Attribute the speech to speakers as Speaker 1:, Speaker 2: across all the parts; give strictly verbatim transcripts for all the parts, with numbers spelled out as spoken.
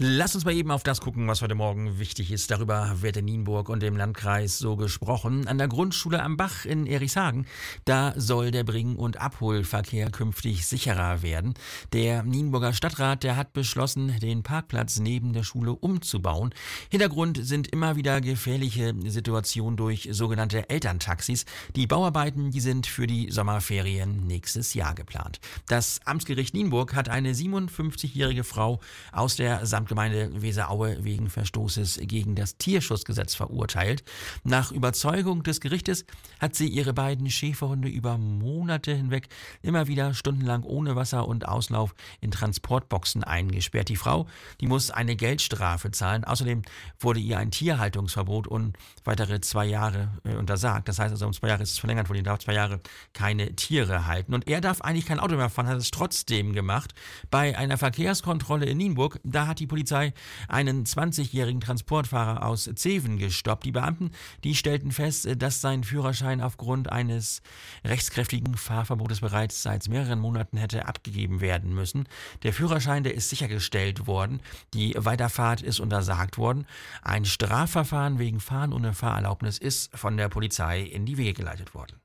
Speaker 1: Lass uns mal eben auf das gucken, was heute Morgen wichtig ist. Darüber wird in Nienburg und im Landkreis so gesprochen. An der Grundschule am Bach in Erichshagen, da soll der Bring- und Abholverkehr künftig sicherer werden. Der Nienburger Stadtrat, der hat beschlossen, den Parkplatz neben der Schule umzubauen. Hintergrund sind immer wieder gefährliche Situationen durch sogenannte Elterntaxis. Die Bauarbeiten, die sind für die Sommerferien nächstes Jahr geplant. Das Amtsgericht Nienburg hat eine siebenundfünfzigjährige Frau aus der Samtgemeinde Weseraue wegen Verstoßes gegen das Tierschutzgesetz verurteilt. Nach Überzeugung des Gerichtes hat sie ihre beiden Schäferhunde über Monate hinweg immer wieder stundenlang ohne Wasser und Auslauf in Transportboxen eingesperrt. Die Frau, die muss eine Geldstrafe zahlen. Außerdem wurde ihr ein Tierhaltungsverbot und weitere zwei Jahre äh, untersagt. Das heißt also, um zwei Jahre ist es verlängert worden. Die darf zwei Jahre keine Tiere halten. Und er darf eigentlich kein Auto mehr fahren, hat es trotzdem gemacht. Bei einer Verkehrskontrolle in Nienburg, da hat die Polizei einen zwanzigjährigen Transportfahrer aus Zeven gestoppt. Die Beamten, die stellten fest, dass sein Führerschein aufgrund eines rechtskräftigen Fahrverbotes bereits seit mehreren Monaten hätte abgegeben werden müssen. Der Führerschein, der ist sichergestellt worden. Die Weiterfahrt ist untersagt worden. Ein Strafverfahren wegen Fahren ohne Fahrerlaubnis ist von der Polizei in die Wege geleitet worden.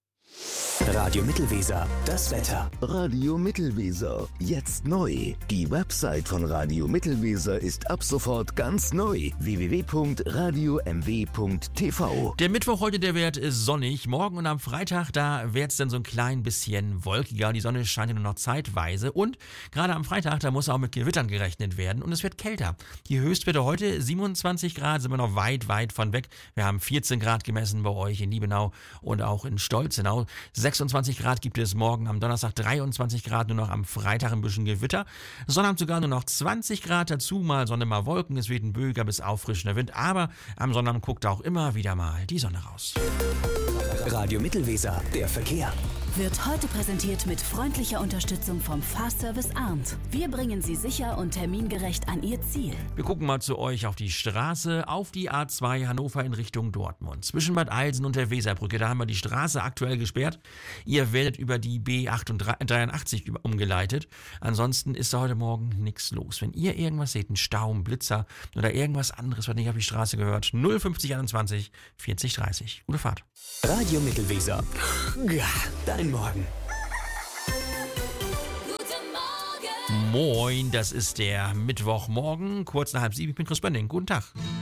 Speaker 2: Radio Mittelweser, das Wetter.
Speaker 3: Radio Mittelweser, jetzt neu. Die Website von Radio Mittelweser ist ab sofort ganz neu. w w w punkt radio m w punkt t v.
Speaker 1: Der Mittwoch heute, der Wert ist sonnig. Morgen und am Freitag, da wird es dann so ein klein bisschen wolkiger. Die Sonne scheint ja nur noch zeitweise. Und gerade am Freitag, da muss auch mit Gewittern gerechnet werden. Und es wird kälter. Die Höchstwerte heute siebenundzwanzig Grad, sind wir noch weit, weit von weg. Wir haben vierzehn Grad gemessen bei euch in Liebenau und auch in Stolzenau. sechsundzwanzig Grad gibt es morgen, am Donnerstag dreiundzwanzig Grad, nur noch am Freitag ein bisschen Gewitter. Sonnabend sogar nur noch zwanzig Grad, dazu mal Sonne, mal Wolken. Es weht ein böiger bis auffrischender Wind, aber am Sonnabend guckt auch immer wieder mal die Sonne raus.
Speaker 2: Radio Mittelweser, der Verkehr.
Speaker 4: Wird heute präsentiert mit freundlicher Unterstützung vom Fahrservice Arndt. Wir bringen Sie sicher und termingerecht an Ihr Ziel.
Speaker 1: Wir gucken mal zu euch auf die Straße, auf die A zwei Hannover in Richtung Dortmund. Zwischen Bad Eilsen und der Weserbrücke, da haben wir die Straße aktuell gesperrt. Ihr werdet über die B dreiundachtzig umgeleitet. Ansonsten ist da heute Morgen nichts los. Wenn ihr irgendwas seht, einen Stau, einen Blitzer oder irgendwas anderes, was nicht auf die Straße gehört, null fünfzig einundzwanzig vierzig dreißig. Gute Fahrt.
Speaker 2: Radio Mittelweser. Ja, dein Morgen.
Speaker 1: Moin, das ist der Mittwochmorgen, kurz nach halb sieben. Ich bin Chris Bönding. Guten Tag.